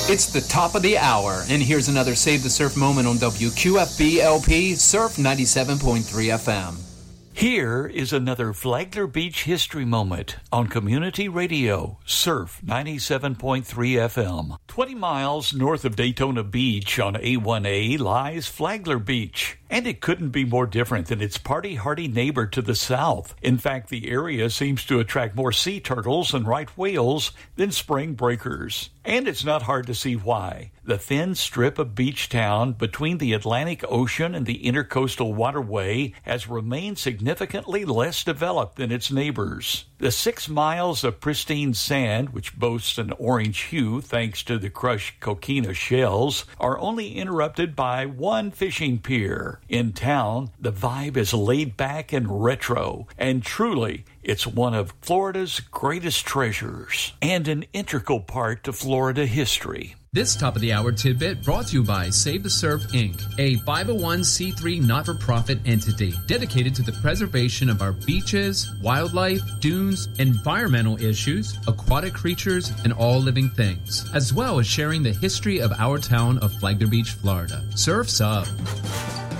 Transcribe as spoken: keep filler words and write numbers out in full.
It's the top of the hour, and here's another Save the Surf moment on W Q F B L P Surf ninety-seven point three F M. Here is another Flagler Beach history moment on Community Radio, Surf ninety-seven point three F M. twenty miles north of Daytona Beach on A one A lies Flagler Beach, and it couldn't be more different than its party-hardy neighbor to the south. In fact, the area seems to attract more sea turtles and right whales than spring breakers. And it's not hard to see why. The thin strip of beach town between the Atlantic Ocean and the Intercoastal Waterway has remained significantly less developed than its neighbors. The six miles of pristine sand, which boasts an orange hue thanks to the crushed coquina shells, are only interrupted by one fishing pier. In town, the vibe is laid back and retro, and truly, it's one of Florida's greatest treasures and an integral part to Florida history. This top-of-the-hour tidbit brought to you by Save the Surf, Incorporated, a five oh one c three not-for-profit entity dedicated to the preservation of our beaches, wildlife, dunes, environmental issues, aquatic creatures, and all living things, as well as sharing the history of our town of Flagler Beach, Florida. Surf's up!